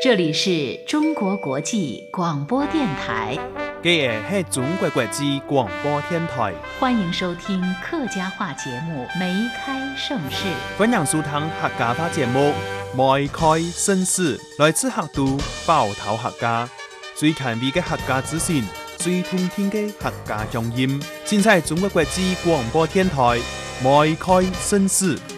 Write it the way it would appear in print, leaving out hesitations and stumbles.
这里是中国国际广播电台。 这是中国国际广播电台， 欢迎收听客家话节目《梅开盛世》。 欢迎收听客家话节目《梅开盛世》，来自客都包头客家，最前卫的客家资讯，最通天的客家乡音，现在中国国际广播电台《梅开盛世》。